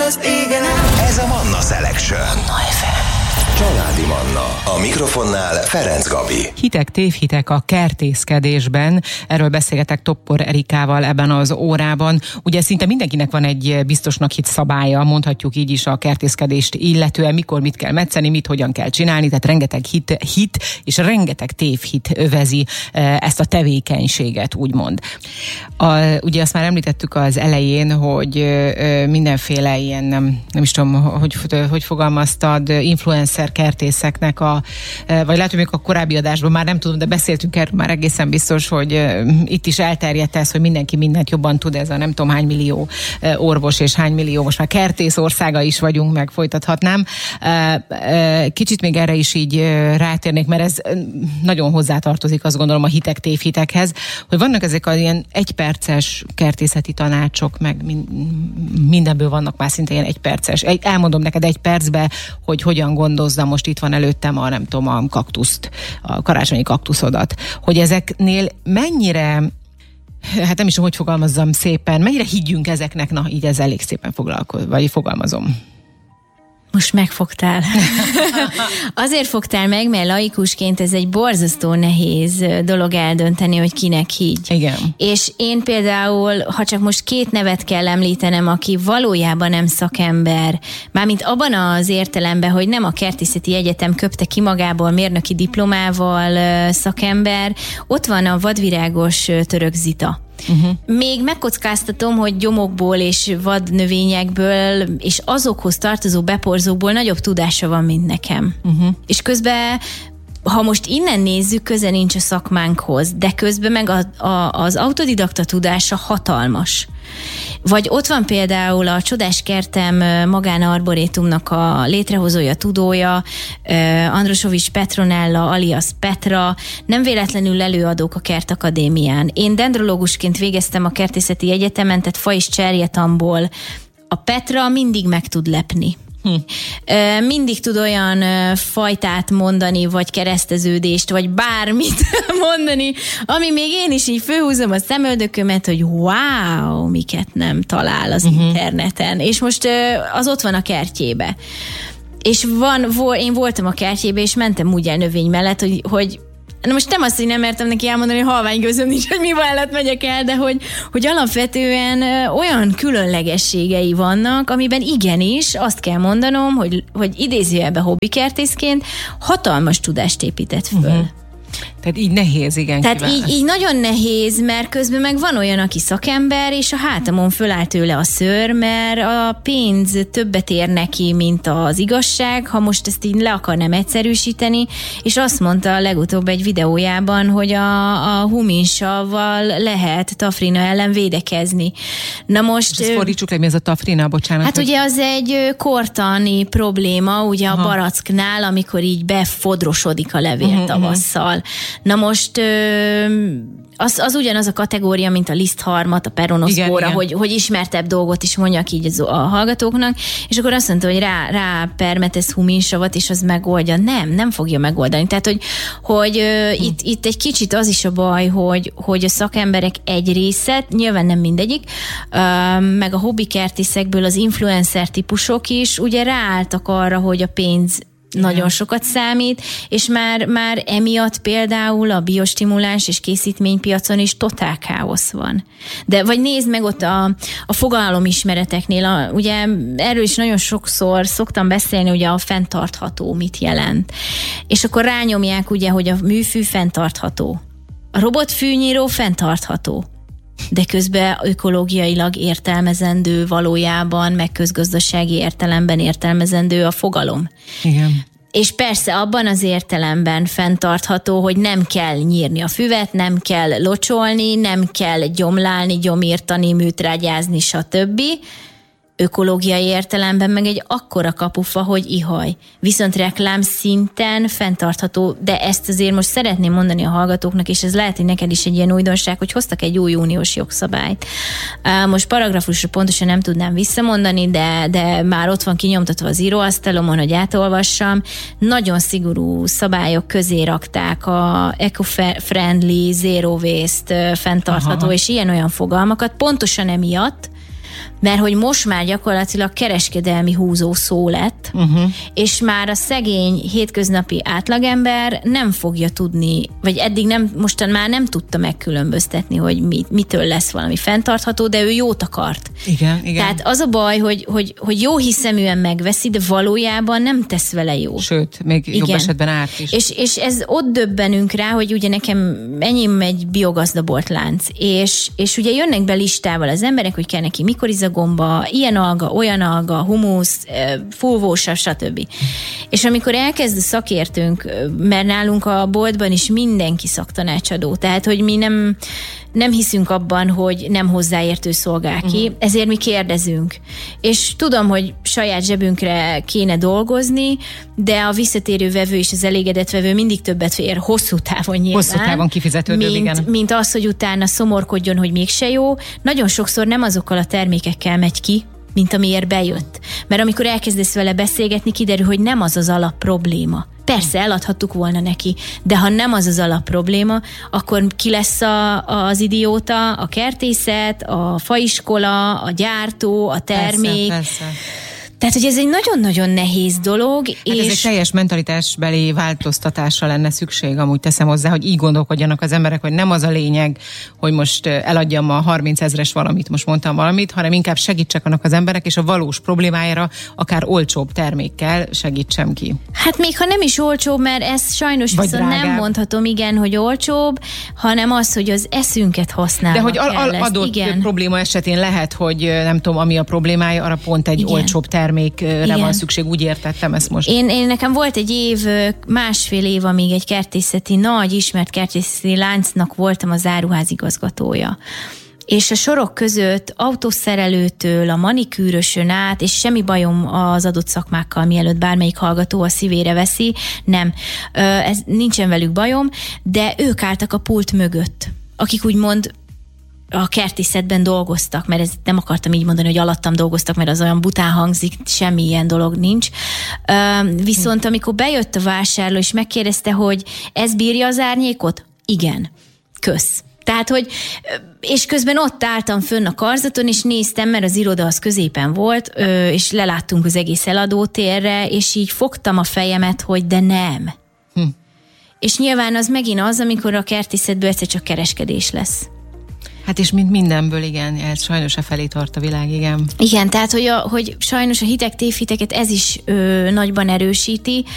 az égen. Ez a Manna Selection. Manna FM. Családi Manna. A mikrofonnál Ferenc Gabi. Hitek, tévhitek a kertészkedésben. Erről beszélgetek Toppor Erikával ebben az órában. Ugye szinte mindenkinek van egy biztosnak hitt szabálya, mondhatjuk így is a kertészkedést illetően, mikor mit kell metszeni, mit hogyan kell csinálni, tehát rengeteg hit és rengeteg tévhit övezi ezt a tevékenységet, úgymond. Ugye azt már említettük az elején, hogy mindenféle ilyen, nem is tudom, hogy fogalmaztad, influencer kertészeknek vagy lehet, hogy még a korábbi adásban már nem tudom, de beszéltünk erről már egészen biztos, hogy itt is elterjedt ez, hogy mindenki mindent jobban tud, ez a nem tudom hány millió orvos és hány millió, most már kertész országa is vagyunk, meg folytathatnám. Kicsit még erre is így rátérnék, mert ez nagyon hozzátartozik, azt gondolom, a hitek, tévhitekhez, hogy vannak ezek az ilyen egyperces kertészeti tanácsok, meg mindenből vannak már szinte ilyen egyperces. Elmondom neked egy percbe, hogy hogyan gondolsz, most itt van előttem a kaktuszt, a karácsonyi kaktuszodat, hogy ezeknél mennyire, hát nem is tudom, hogy fogalmazzam szépen, mennyire higgyünk ezeknek, na így ez elég szépen fogalmazom. Most megfogtál. Azért fogtál meg, mert laikusként ez egy borzasztó nehéz dolog eldönteni, hogy kinek higgy. Igen. És én például, ha csak most két nevet kell említenem, aki valójában nem szakember, mármint abban az értelemben, hogy nem a Kertészeti Egyetem köpte ki magából mérnöki diplomával szakember, ott van a vadvirágos Török Zita. Uh-huh. Még megkockáztatom, hogy gyomokból és vadnövényekből és azokhoz tartozó beporzókból nagyobb tudása van, mint nekem. Uh-huh. És közben, ha most innen nézzük, köze nincs a szakmánkhoz, de közben meg az autodidakta tudása hatalmas. Vagy ott van például a Csodás Kertem magánarborétumnak a létrehozója, tudója, Androsovics Petronella alias Petra, nem véletlenül előadók a Kertakadémián. Én dendrológusként végeztem a Kertészeti Egyetemen, tehát fa- és cserjetamból. A Petra mindig meg tud lepni. Mindig tud olyan fajtát mondani, vagy kereszteződést, vagy bármit mondani, ami még én is így fölhúzom a szemöldökömet, hogy wow, miket nem talál az interneten. És most az ott van a kertjébe. És én voltam a kertjébe, és mentem úgy el növény mellett, hogy na most nem azt, hogy nem mertem neki elmondani, hogy halvány gözöm nincs, hogy mi mellett megyek el, de hogy alapvetően olyan különlegességei vannak, amiben igenis azt kell mondanom, hogy idézőjelben hobbikertészként hatalmas tudást épített föl. Uh-huh. Tehát így nehéz, igen. Tehát így nagyon nehéz, mert közben meg van olyan, aki szakember, és a hátamon föláll tőle a szőr, mert a pénz többet ér neki, mint az igazság, ha most ezt így le akarnám egyszerűsíteni, és azt mondta legutóbb egy videójában, hogy a huminsavval lehet tafrina ellen védekezni. Na most... Ezt fordítsuk le, mi ez a tafrina, bocsánat. Hát ugye az egy kortani probléma, ugye a baracknál, amikor így befodrosodik a levél tavasszal. Na most az ugyanaz a kategória, mint a lisztharmat, a peronoszpóra, hogy ismertebb dolgot is mondjak így a hallgatóknak, és akkor azt mondta, hogy rá permetesz huminsavat, és az megoldja. Nem fogja megoldani. Tehát, hogy itt egy kicsit az is a baj, hogy a szakemberek egy része, nyilván nem mindegyik, meg a hobbikertészekből az influencer típusok is ugye ráálltak arra, hogy a pénz nagyon sokat számít, és már emiatt például a biostimuláns és készítménypiacon is totál káosz van. De vagy nézd meg ott a fogalomismereteknél, ugye erről is nagyon sokszor szoktam beszélni, ugye a fenntartható mit jelent. És akkor rányomják ugye, hogy a műfű fenntartható. A robotfűnyíró fenntartható. De közben ökológiailag értelmezendő valójában, meg közgazdasági értelemben értelmezendő a fogalom. Igen. És persze abban az értelemben fenntartható, hogy nem kell nyírni a füvet, nem kell locsolni, nem kell gyomlálni, gyomírtani, műtrágyázni, stb. Ökológiai értelemben meg egy akkora kapufa, hogy ihaj. Viszont reklám szinten fenntartható, de ezt azért most szeretném mondani a hallgatóknak, és ez lehet, hogy neked is egy ilyen újdonság, hogy hoztak egy új uniós jogszabályt. Most paragrafusra pontosan nem tudnám visszamondani, de már ott van kinyomtatva az íróasztalomon, hogy átolvassam. Nagyon szigorú szabályok közé rakták a eco-friendly, zero waste, fenntartható, és ilyen-olyan fogalmakat, pontosan emiatt, mert hogy most már gyakorlatilag kereskedelmi húzó szó lett, és már a szegény hétköznapi átlagember nem fogja tudni, vagy eddig mostan már nem tudta megkülönböztetni, hogy mitől lesz valami fenntartható, de ő jót akart. Igen. Tehát az a baj, hogy jó hiszeműen megveszi, de valójában nem tesz vele jó. Sőt, még jobb esetben árt is. És ez ott döbbenünk rá, hogy ugye nekem enyém egy biogazdabolt lánc, és ugye jönnek be listával az emberek, hogy kell neki mikorizagomba, ilyen alga, olyan alga, humusz, fúvósav, stb. És amikor elkezd a szakértőnk, mert nálunk a boltban is mindenki szaktanácsadó, tehát hogy mi nem hiszünk abban, hogy nem hozzáértő szolgál ki, ezért mi kérdezünk. És tudom, hogy saját zsebünkre kéne dolgozni, de a visszatérő vevő és az elégedett vevő mindig többet fér hosszú távon nyilván. Hosszú távon kifizetődő, igen. Mint az, hogy utána szomorkodjon, hogy mégse jó. Nagyon sokszor nem azokkal a termékekkel megy ki, mint amiért bejött. Mert amikor elkezdesz vele beszélgetni, kiderül, hogy nem az az alap probléma. Persze, eladhattuk volna neki, de ha nem az az alap probléma, akkor ki lesz az idióta, a kertészet, a faiskola, a gyártó, a termék. Persze. Tehát, hogy ez egy nagyon-nagyon nehéz dolog. Hát és ez egy teljes mentalitásbeli változtatásra lenne szükség, amúgy teszem hozzá, hogy így gondolkodjanak az emberek, hogy nem az a lényeg, hogy most eladjam a 30 000-es valamit, most mondtam valamit, hanem inkább segítsek annak az emberek, és a valós problémájára akár olcsóbb termékkel segítsem ki. Hát még ha nem is olcsóbb, mert ez sajnos vagy viszont drágább. Nem mondhatom, igen, hogy olcsóbb, hanem az, hogy az eszünket használnak. De hogy adott probléma esetén lehet, hogy nem tudom, ami a problémája, arra pont egy olcsóbb termékre van szükség, úgy értettem ezt most. Én nekem volt egy másfél év, amíg egy kertészeti, nagy ismert kertészeti láncnak voltam az áruházigazgatója. És a sorok között autószerelőtől a manikűrösön át, és semmi bajom az adott szakmákkal, mielőtt bármelyik hallgató a szívére veszi, nem. Ez nincsen velük bajom, de ők álltak a pult mögött, akik úgymond a kertészetben dolgoztak, mert ezt nem akartam így mondani, hogy alattam dolgoztak, mert az olyan bután hangzik, semmi ilyen dolog nincs. Viszont amikor bejött a vásárló, és megkérdezte, hogy ez bírja az árnyékot? Igen. Kösz. Tehát, hogy, és közben ott álltam fönn a karzaton, és néztem, mert az iroda az középen volt, és leláttunk az egész eladótérre, és így fogtam a fejemet, hogy de nem. És nyilván az megint az, amikor a kertészetből egyszer csak kereskedés lesz. Hát és mint mindenből, igen, ez sajnos a felé tart a világ, igen. Igen, tehát, hogy sajnos a hitek, tévhiteket ez is nagyban erősíti,